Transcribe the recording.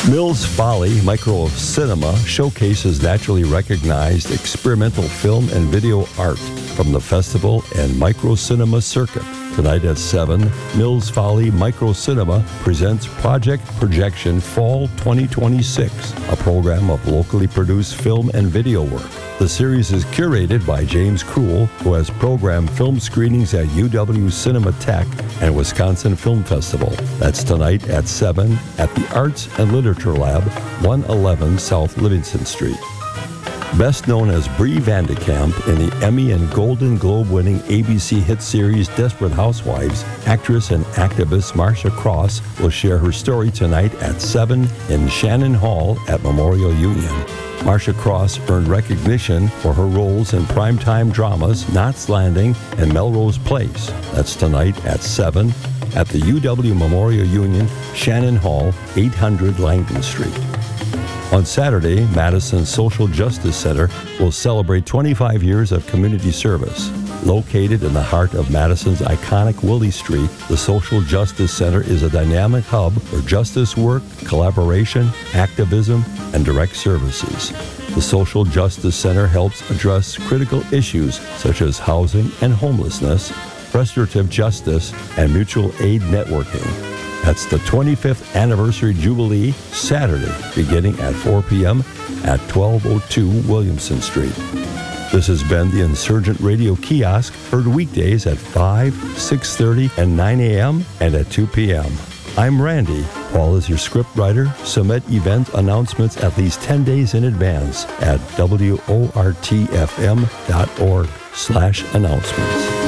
Mills Folly Micro Cinema showcases naturally recognized experimental film and video art from the festival and micro cinema circuit. Tonight at 7, Mills Folly Micro Cinema presents Project Projection Fall 2026, a program of locally produced film and video work. The series is curated by James Krull, who has programmed film screenings at UW Cinematheque and Wisconsin Film Festival. That's tonight at 7 at the Arts and Literature Lab, 111 South Livingston Street. Best known as Brie Vandekamp in the Emmy and Golden Globe-winning ABC hit series Desperate Housewives, actress and activist Marcia Cross will share her story tonight at 7 in Shannon Hall at Memorial Union. Marcia Cross earned recognition for her roles in primetime dramas Knots Landing and Melrose Place. That's tonight at 7 at the UW Memorial Union, Shannon Hall, 800 Langdon Street. On Saturday, Madison Social Justice Center will celebrate 25 years of community service. Located in the heart of Madison's iconic Willie Street, the Social Justice Center is a dynamic hub for justice work, collaboration, activism, and direct services. The Social Justice Center helps address critical issues such as housing and homelessness, restorative justice, and mutual aid networking. That's the 25th Anniversary Jubilee, Saturday, beginning at 4 p.m. at 1202 Williamson Street. This has been the Insurgent Radio Kiosk, heard weekdays at 5, 6:30, and 9 a.m. and at 2 p.m. I'm Randy. Paul is your scriptwriter. Submit event announcements at least 10 days in advance at wortfm.org/announcements.